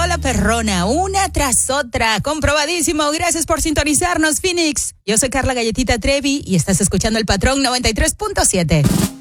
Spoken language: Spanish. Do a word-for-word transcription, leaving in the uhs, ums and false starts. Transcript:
la perrona, una tras otra, comprobadísimo. Gracias por sintonizarnos, Phoenix. Yo soy Carla Galletita Trevi y estás escuchando El Patrón noventa y tres punto siete.